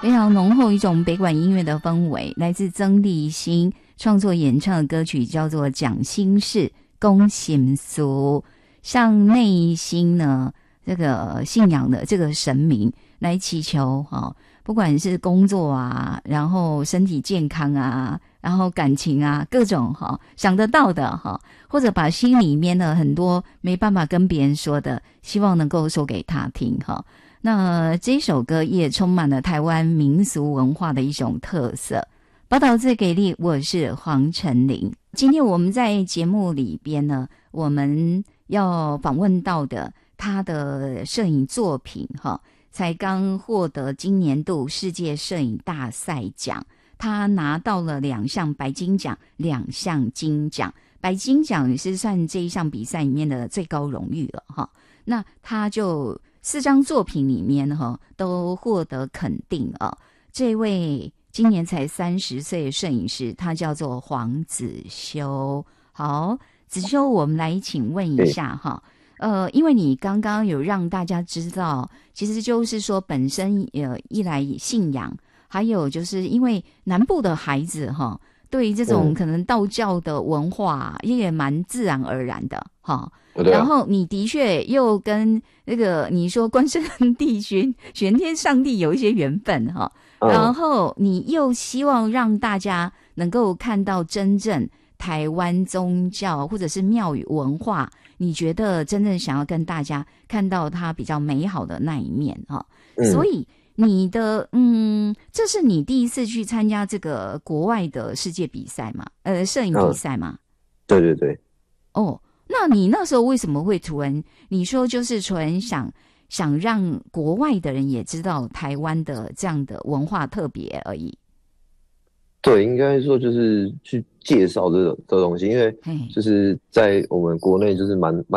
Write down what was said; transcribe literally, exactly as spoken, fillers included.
非常浓厚一种北管音乐的氛围，来自曾立新创作演唱的歌曲叫做《讲心事讲心事》，向内心呢这个信仰的这个神明来祈求哈、哦，不管是工作啊，然后身体健康啊，然后感情啊，各种哈、哦、想得到的哈、哦，或者把心里面的很多没办法跟别人说的，希望能够说给他听哈、哦。那这首歌也充满了台湾民俗文化的一种特色。报道最给力，我是黄晨林。今天我们在节目里边呢，我们要访问到的他的摄影作品哈，才刚获得今年度世界摄影大赛奖，他拿到了两项白金奖，两项金奖。白金奖也是算这一项比赛里面的最高荣誉了哈。那他就四张作品里面哈都获得肯定啊。这位今年才三十岁的摄影师，他叫做黄子修。好，子修，我们来请问一下哈。呃，因为你刚刚有让大家知道，其实就是说本身呃一来信仰，还有就是因为南部的孩子哈，对于这种可能道教的文化也蛮自然而然的哈。 嗯、 然后你的确又跟那个你说关圣帝君玄天上帝有一些缘分哈、嗯，然后你又希望让大家能够看到真正台湾宗教或者是庙宇文化，你觉得真正想要跟大家看到它比较美好的那一面哈、嗯，所以你的嗯，这是你第一次去参加这个国外的世界比赛吗？呃，摄影比赛吗？ 嗯、对对对。 哦。那你那时候为什么会突然你说就是突然想想让国外的人也知道台湾的这样的文化特别而已？ 对，应该说就是去介绍这种这东西，因为就是在我们国内就是蛮蛮